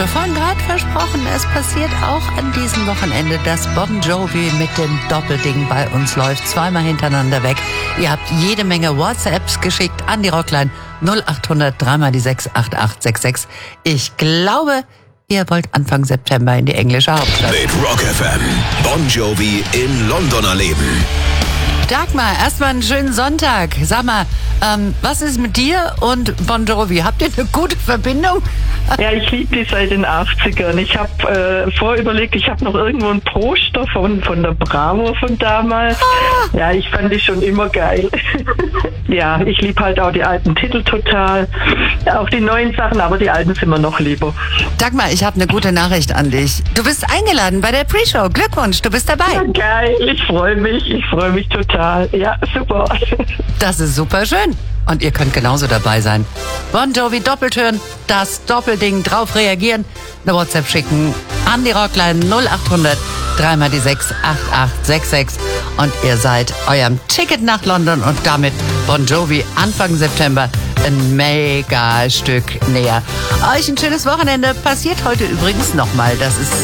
Und vorhin gerade versprochen, es passiert auch an diesem Wochenende, dass Bon Jovi mit dem Doppelding bei uns läuft, zweimal hintereinander weg. Ihr habt jede Menge WhatsApps geschickt an die Rockline 0800 3 die 6 8866. Ich glaube, ihr wollt Anfang September in die englische Hauptstadt. Mit Rock FM. Bon Jovi in London erleben. Dagmar, erstmal einen schönen Sonntag. Sag mal, was ist mit dir und Bon Jovi? Habt ihr eine gute Verbindung? Ja, ich liebe die seit den 80ern. Ich habe vorüberlegt, ich habe noch irgendwo ein Poster von der Bravo von damals. Ja, ich fand die schon immer geil. Ja, ich liebe halt auch die alten Titel total. Auch die neuen Sachen, aber die alten sind mir noch lieber. Dagmar, ich habe eine gute Nachricht an dich. Du bist eingeladen bei der Pre-Show. Glückwunsch, du bist dabei. Ja, geil, ich freue mich total. Ja, super. Das ist super schön. Und ihr könnt genauso dabei sein. Bon Jovi doppelt hören, das Doppelding, drauf reagieren, eine WhatsApp schicken an die Rockline 0800 3 die 6 8866 und ihr seid eurem Ticket nach London und damit Bon Jovi Anfang September ein mega Stück näher. Euch ein schönes Wochenende. Passiert heute übrigens nochmal. Das ist